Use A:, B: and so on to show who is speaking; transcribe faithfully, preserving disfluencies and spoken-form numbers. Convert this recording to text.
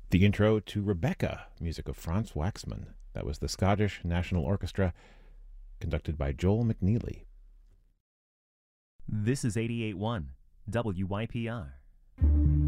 A: The intro to Rebecca, music of Franz Waxman. That was the Scottish National Orchestra, conducted by Joel McNeely.
B: This is eighty-eight point one W Y P R.